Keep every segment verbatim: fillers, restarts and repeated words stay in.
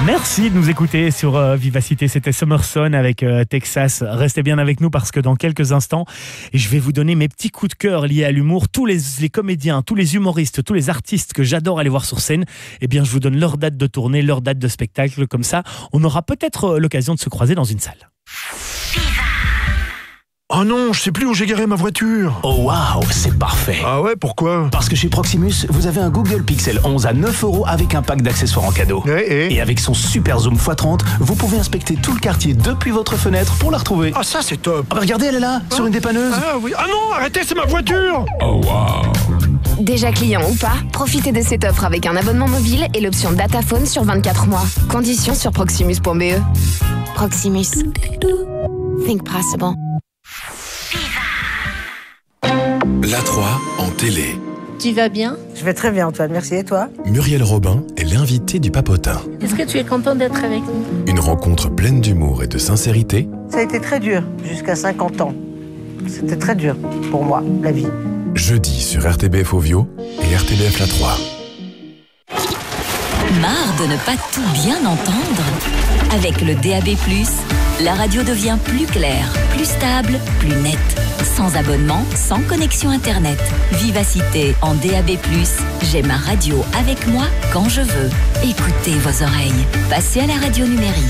Merci de nous écouter sur euh, Vivacité. C'était Summerson avec euh, Texas. Restez bien avec nous parce que dans quelques instants, je vais vous donner mes petits coups de cœur liés à l'humour. Tous les, les comédiens, tous les humoristes, tous les artistes que j'adore aller voir sur scène, eh bien, je vous donne leur date de tournée, leur date de spectacle. Comme ça, on aura peut-être l'occasion de se croiser dans une salle. Oh non, je sais plus où j'ai garé ma voiture. Oh waouh, c'est parfait. Ah ouais, pourquoi? Parce que chez Proximus, vous avez un Google Pixel onze à neuf euros avec un pack d'accessoires en cadeau. Et, et... et avec son super zoom fois trente, vous pouvez inspecter tout le quartier depuis votre fenêtre pour la retrouver. Ah ça c'est top. Ah bah regardez, elle est là, ah, sur une dépanneuse. Ah oui, ah non, arrêtez, c'est ma voiture. Oh waouh. Déjà client ou pas, profitez de cette offre avec un abonnement mobile et l'option Dataphone sur vingt-quatre mois. Conditions sur proximus point b e. Proximus. Think possible. l'A trois en télé. Tu vas bien? Je vais très bien, Antoine, merci. Et toi? Muriel Robin est l'invitée du Papotin. Est-ce que tu es content d'être avec nous? Une rencontre pleine d'humour et de sincérité. Ça a été très dur, jusqu'à cinquante ans. C'était très dur pour moi, la vie. Jeudi sur R T B F Ovio et R T B F l'A trois. Marre de ne pas tout bien entendre? Avec le D A B plus, la radio devient plus claire, plus stable, plus nette. Sans abonnement, sans connexion Internet. Vivacité en D A B plus, j'ai ma radio avec moi quand je veux. Écoutez vos oreilles. Passez à la radio numérique.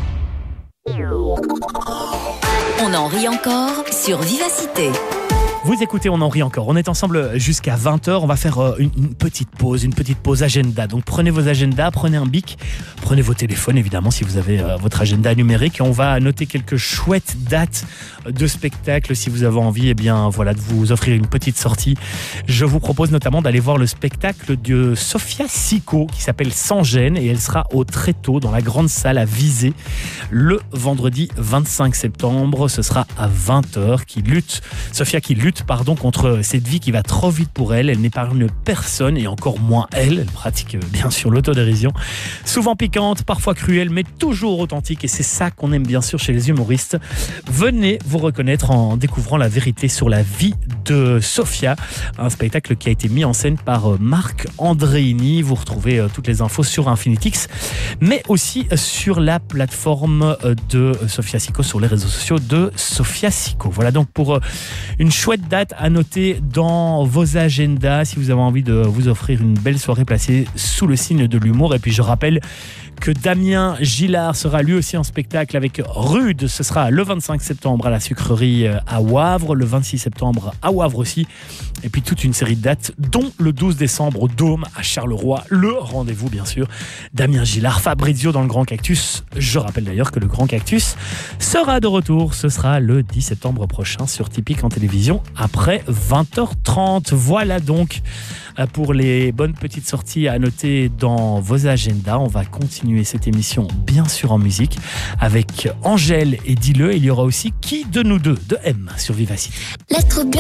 On en rit encore sur Vivacité. Vous écoutez, on en rit encore. On est ensemble jusqu'à vingt heures. On va faire une, une petite pause, une petite pause agenda. Donc prenez vos agendas, prenez un bic, prenez vos téléphones évidemment si vous avez euh, votre agenda numérique. Et on va noter quelques chouettes dates de spectacles si vous avez envie, eh bien voilà, de vous offrir une petite sortie. Je vous propose notamment d'aller voir le spectacle de Sophia Sicko qui s'appelle Sans gêne et elle sera au Tréteau dans la grande salle à Visé le vendredi vingt-cinq septembre. Ce sera à vingt heures. Qui lutte, Sophia qui lutte pardon, contre cette vie qui va trop vite pour elle. Elle n'épargne personne et encore moins elle. Elle pratique bien sûr l'autodérision. Souvent piquante, parfois cruelle, mais toujours authentique. Et c'est ça qu'on aime bien sûr chez les humoristes. Venez vous reconnaître en découvrant la vérité sur la vie de Sophia. Un spectacle qui a été mis en scène par Marc Andreini. Vous retrouvez toutes les infos sur Infinitix, mais aussi sur la plateforme de Sophia Sicko, sur les réseaux sociaux de Sophia Sicko. Voilà donc pour une chouette date à noter dans vos agendas si vous avez envie de vous offrir une belle soirée placée sous le signe de l'humour. Et puis je rappelle que Damien Gillard sera lui aussi en spectacle avec Rude. Ce sera le vingt-cinq septembre à la Sucrerie à Wavre, le vingt-six septembre à Wavre aussi. Et puis toute une série de dates, dont le douze décembre au Dôme à Charleroi. Le rendez-vous, bien sûr. Damien Gillard, Fabrizio dans le Grand Cactus. Je rappelle d'ailleurs que le Grand Cactus sera de retour. Ce sera le dix septembre prochain sur Typique en télévision après vingt heures trente. Voilà donc pour les bonnes petites sorties à noter dans vos agendas. On va continuer cette émission bien sûr en musique avec Angèle et Dis-le. Il y aura aussi Qui de nous deux de M sur Vivacité. L'être bien